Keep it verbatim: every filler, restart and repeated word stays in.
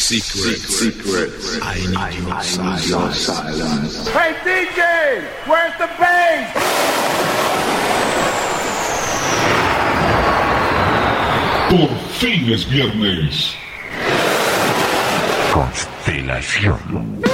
Secrets. Secrets. I need, I your, I silence. Need your silence. Hey D J, where's the bass? Por fin es viernes. Constelación.